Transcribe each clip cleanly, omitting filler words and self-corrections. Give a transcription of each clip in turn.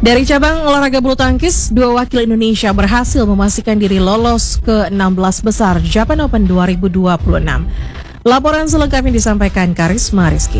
Dari cabang olahraga bulu tangkis, 2 wakil Indonesia berhasil memastikan diri lolos ke 16 besar Japan Open 2026. Laporan selengkapnya disampaikan Karisma Rizky.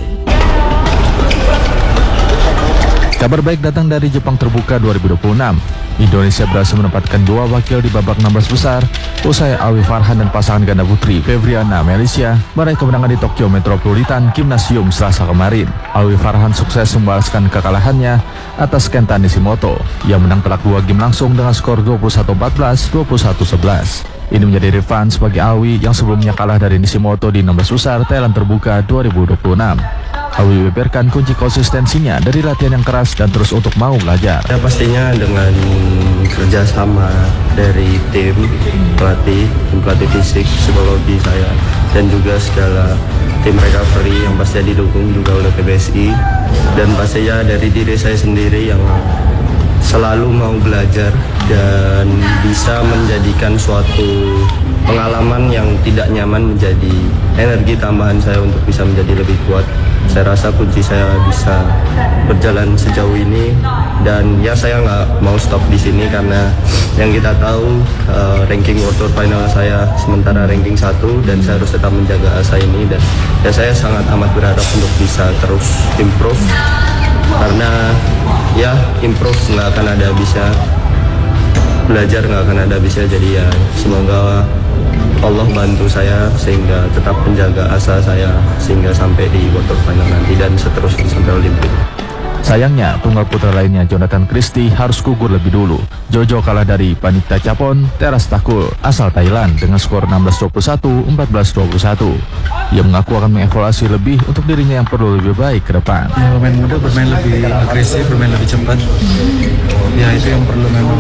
Kabar baik datang dari Jepang Terbuka 2026. Indonesia berhasil menempatkan 2 wakil di babak 16 besar usai Awi Farhan dan pasangan ganda putri Fevriana Melisya meraih kemenangan di Tokyo Metropolitan Gymnasium Selasa kemarin. Awi Farhan sukses membalaskan kekalahannya atas Kenta Nishimoto yang menang telak 2 game langsung dengan skor 21-14, 21-11. Ini menjadi revanse bagi Awi yang sebelumnya kalah dari Nishimoto di 16 besar Thailand Terbuka 2026. Awi beberkan kunci konsistensinya dari latihan yang keras dan terus untuk mau belajar. Ya pastinya dengan kerjasama dari tim pelatih fisik, psikologi saya, dan juga segala tim recovery yang pasti didukung juga oleh PBSI, dan pastinya dari diri saya sendiri yang selalu mau belajar dan bisa menjadikan suatu pengalaman yang tidak nyaman menjadi energi tambahan saya untuk bisa menjadi lebih kuat. Saya rasa kunci saya bisa berjalan sejauh ini, dan ya saya nggak mau stop di sini karena yang kita tahu ranking World Tour final saya sementara ranking 1, dan saya harus tetap menjaga asa ini, dan ya saya sangat amat berharap untuk bisa terus improve karena ya improve nggak akan ada habisnya, belajar nggak akan ada habisnya. Jadi ya semoga Allah bantu saya sehingga tetap menjaga asa saya sehingga sampai di World Tour final nanti dan seterusnya sampai Olimpik. Sayangnya, tunggal putra lainnya Jonathan Christie harus gugur lebih dulu. Jojo kalah dari Panita Chapon Terastakul asal Thailand dengan skor 16-21, 14-21. Ia mengaku akan mengevaluasi lebih untuk dirinya yang perlu lebih baik ke depan. Ya, pemain muda bermain lebih agresif, bermain lebih cepat. Ya itu yang perlu memang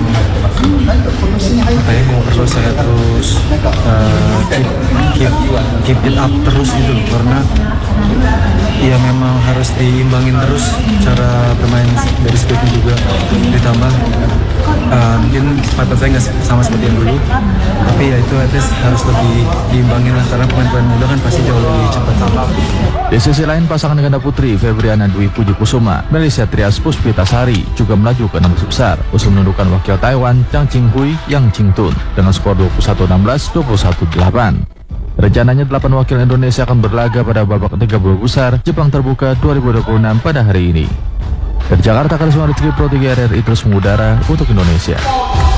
yang perlu saya terus keep it up terus gitu loh, karena ya memang harus diimbangin terus cara bermain dari speednya juga ditambah mungkin kecepatan saya nggak sama seperti yang dulu, tapi ya itu at least harus lebih diimbangin lah karena pemain-pemain muda kan pasti jauh lebih cepat. Di sisi lain, pasangan ganda putri Febriana Dwi Puji Kusuma Melisya Trias Puspitasari juga melaju ke 16 besar usai menundukkan wakil Taiwan Chang Qinghui Yang Qingtun dengan skor 21-16, 21-8. Rencananya 8 wakil Indonesia akan berlaga pada babak 30 besar Jepang Terbuka 2026 pada hari ini. Dari Jakarta, Karisma Rizky Pro 3 RRI terus mengudara untuk Indonesia.